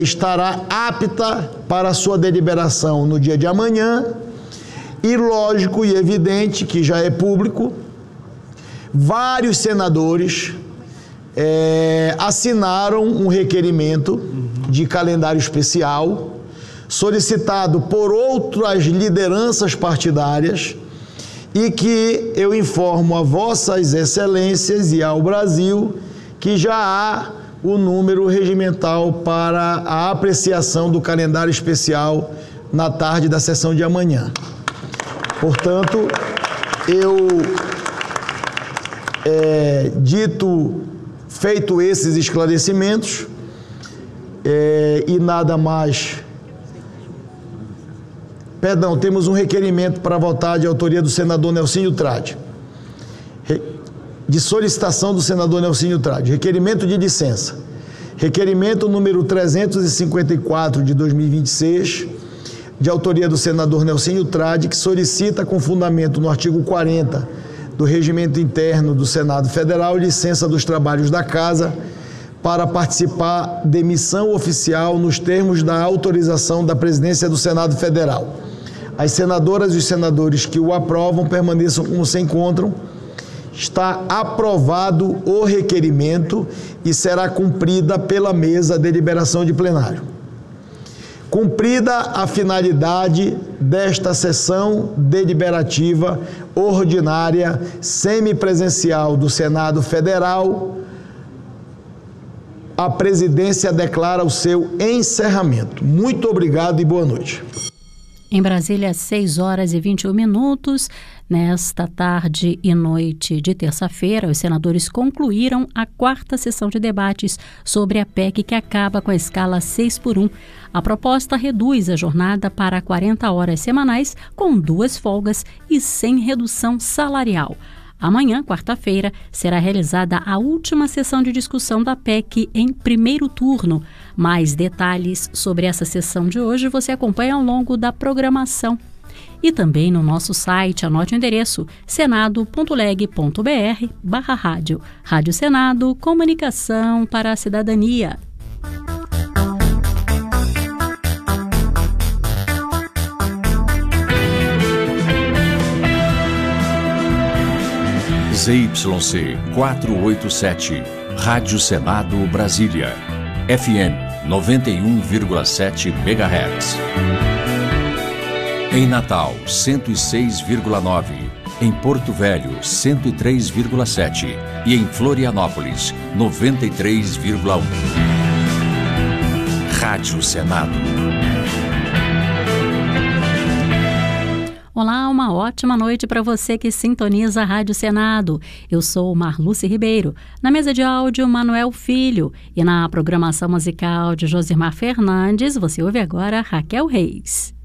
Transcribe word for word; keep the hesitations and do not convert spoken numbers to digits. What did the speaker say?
estará apta para sua deliberação no dia de amanhã e lógico e evidente que já é público, vários senadores é, assinaram um requerimento de calendário especial solicitado por outras lideranças partidárias e que eu informo a vossas excelências e ao Brasil que já há o número regimental para a apreciação do calendário especial na tarde da sessão de amanhã. Portanto, eu, é, dito, feito esses esclarecimentos, é, e nada mais... Perdão, temos um requerimento para votar de autoria do senador Nelsinho Trade. De solicitação do senador Nelsinho Trade. Requerimento de licença. Requerimento número trezentos e cinquenta e quatro de dois mil e vinte e seis, de autoria do senador Nelsinho Trade, que solicita com fundamento no artigo quarenta do Regimento Interno do Senado Federal licença dos trabalhos da Casa para participar de missão oficial nos termos da autorização da presidência do Senado Federal. As senadoras e os senadores que o aprovam permaneçam como se encontram. Está aprovado o requerimento e será cumprida pela mesa a deliberação de plenário. Cumprida a finalidade desta sessão deliberativa ordinária semipresencial do Senado Federal, a presidência declara o seu encerramento. Muito obrigado e boa noite. Em Brasília, seis horas e vinte e um minutos. Nesta tarde e noite de terça-feira, os senadores concluíram a quarta sessão de debates sobre a P E C que acaba com a escala seis por um. A proposta reduz a jornada para quarenta horas semanais, com duas folgas e sem redução salarial. Amanhã, quarta-feira, será realizada a última sessão de discussão da P E C em primeiro turno. Mais detalhes sobre essa sessão de hoje você acompanha ao longo da programação. E também no nosso site, anote o endereço senado ponto leg ponto br barra rádio. Rádio Senado, comunicação para a cidadania. Z Y C quatrocentos e oitenta e sete, Rádio Senado Brasília, F M noventa e um vírgula sete megahertz. Em Natal, cento e seis vírgula nove, em Porto Velho, cento e três vírgula sete e em Florianópolis, noventa e três vírgula um. Rádio Senado. Olá, uma ótima noite para você que sintoniza a Rádio Senado. Eu sou Marluce Ribeiro, na mesa de áudio Manuel Filho e na programação musical de Josimar Fernandes, você ouve agora Raquel Reis.